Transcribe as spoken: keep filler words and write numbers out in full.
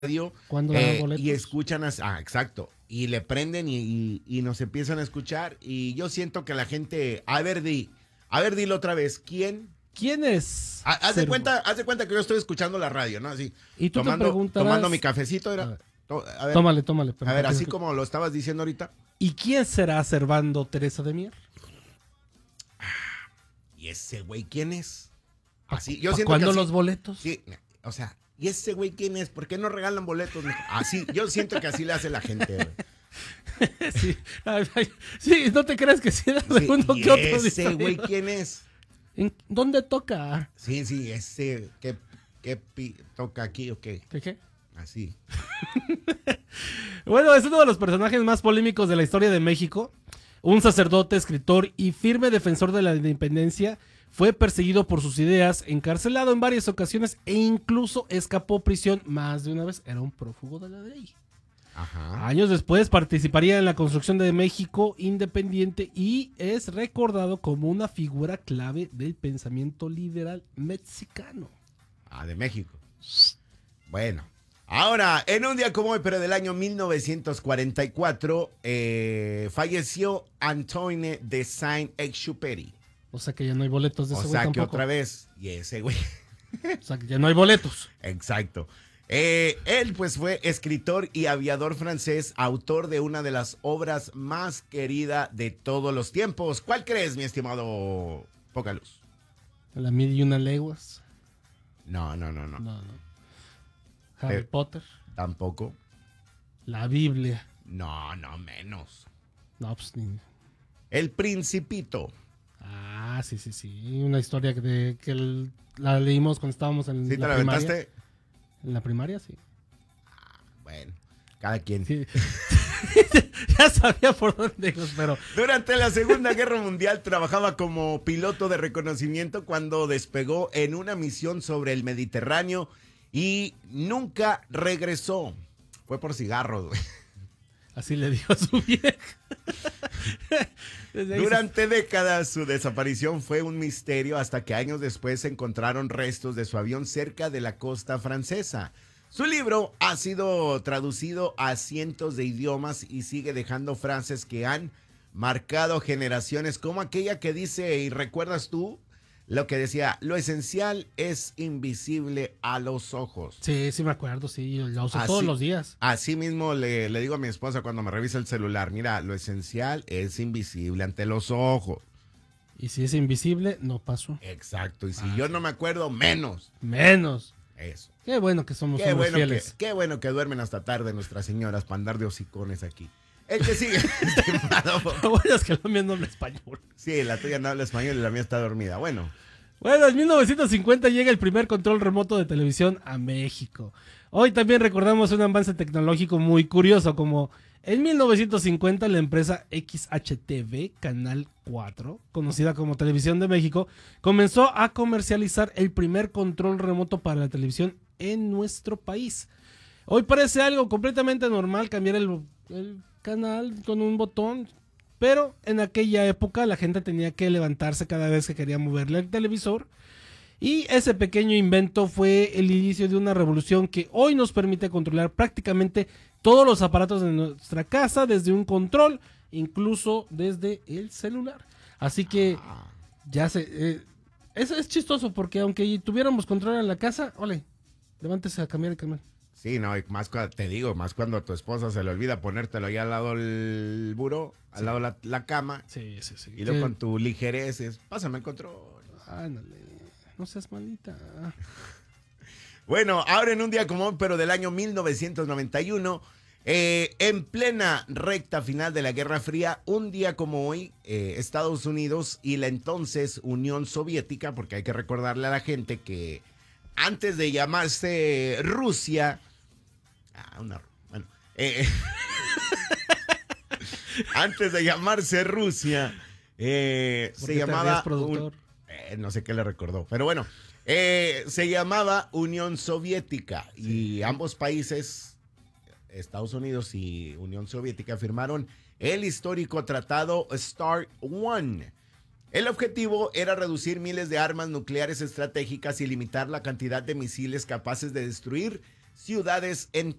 radio ¿Cuándo dan eh, boletos? y escuchan, as- ah, exacto, y le prenden y, y- y nos empiezan a escuchar y yo siento que la gente, a ver, di, a ver, dilo otra vez, ¿quién? ¿Quién es? Ha- Haz de Servo? cuenta, haz de cuenta que yo estoy escuchando la radio, ¿no? Así, Y tú te tomando, preguntarás- tomando mi cafecito, A era, ver, to- a ver, tómale, tómale. pero a ver, no te así escucho. como lo estabas diciendo ahorita. ¿Y quién será Servando Teresa de Mier? ¿Y ese güey quién es? Así, yo ¿Pa' siento cuándo que así- los boletos? Sí, o sea, ¿y ese güey quién es? ¿Por qué no regalan boletos? mijo? Así, yo siento que así le hace la gente, güey. sí. Ay, ay, sí, no te creas que sí era de Sí, uno ¿y que otro. ese distraído. güey quién es? ¿En dónde toca? Sí, sí, ese, ¿qué, qué pi- toca aquí o qué? ¿Qué qué? Así. Bueno, es uno de los personajes más polémicos de la historia de México. Un sacerdote, escritor y firme defensor de la independencia. Fue perseguido por sus ideas, encarcelado en varias ocasiones e incluso escapó prisión más de una vez. Era un prófugo de la ley. Ajá. Años después participaría en la construcción de México independiente y es recordado como una figura clave del pensamiento liberal mexicano. Ah, de México. Bueno. Ahora, en un día como hoy, pero del año mil novecientos cuarenta y cuatro, eh, falleció Antoine de Saint-Exupéry. O sea que ya no hay boletos de O ese güey sea que tampoco. otra vez, y ese güey. O sea que ya no hay boletos. Exacto. Eh, él pues fue escritor y aviador francés, autor de una de las obras más queridas de todos los tiempos. ¿Cuál crees, mi estimado Poca Luz? La mil y una leguas. No, no, no, no. No, no. Harry Eh. Potter. Tampoco. La Biblia. No, no menos. No, pues ni... El Principito. Ah, sí, sí, sí. Una historia que, de, que el- la leímos cuando estábamos en ¿Sí te la la primaria. aventaste? En la primaria, sí. Bueno, cada quien. Sí. Ya sabía por dónde ibas, pero... Durante la Segunda Guerra Mundial trabajaba como piloto de reconocimiento cuando despegó en una misión sobre el Mediterráneo y nunca regresó. Fue por cigarros, güey. Así le dijo a su vieja. Desde ahí se- Durante décadas su desaparición fue un misterio hasta que años después se encontraron restos de su avión cerca de la costa francesa. Su libro ha sido traducido a cientos de idiomas y sigue dejando frases que han marcado generaciones, como aquella que dice, y recuerdas tú, lo que decía, lo esencial es invisible a los ojos. Sí, sí me acuerdo, sí. La uso Así- todos los días. Así mismo le, le digo a mi esposa cuando me revisa el celular, mira, lo esencial es invisible ante los ojos. Y si es invisible, no pasó. Exacto, y si Ah, yo sí. no me acuerdo, menos. Menos. Eso. Qué bueno que somos Qué hombres bueno que, fieles. qué bueno que duermen hasta tarde nuestras señoras para andar de hocicones aquí. El que sigue, estimado. Lo bueno es que lo mío no habla español. Sí, la tuya no habla español y la mía está dormida. Bueno, Bueno, en mil novecientos cincuenta llega el primer control remoto de televisión a México. Hoy también recordamos un avance tecnológico muy curioso, como en mil novecientos cincuenta la empresa X H T V, Canal cuatro, conocida como Televisión de México, comenzó a comercializar el primer control remoto para la televisión en nuestro país. Hoy parece algo completamente normal cambiar el, el canal con un botón, pero en aquella época la gente tenía que levantarse cada vez que quería moverle el televisor. Y ese pequeño invento fue el inicio de una revolución que hoy nos permite controlar prácticamente todos los aparatos de nuestra casa desde un control, incluso desde el celular. Así que ya se... Eh, eso es chistoso porque aunque tuviéramos control en la casa, ole, levántese a cambiar el canal. sí, no, y más cua- te digo, más cuando a tu esposa se le olvida ponértelo ahí al lado del buró, al Sí. lado de la, la cama, Sí, sí, sí. y luego Que- con tu ligerez es, pásame el control. Ándale, no seas malita. Bueno, ahora en un día como hoy, pero del año mil novecientos noventa y uno, eh, en plena recta final de la Guerra Fría, un día como hoy, eh, Estados Unidos y la entonces Unión Soviética, porque hay que recordarle a la gente que antes de llamarse Rusia, ah, una, bueno, eh, antes de llamarse Rusia, eh, ¿Por se qué te llamaba, ríes, productor? un- eh, no sé qué le recordó, pero bueno, eh, se llamaba Unión Soviética y ambos países, Estados Unidos y Unión Soviética, firmaron el histórico tratado START One. El objetivo era reducir miles de armas nucleares estratégicas y limitar la cantidad de misiles capaces de destruir ciudades en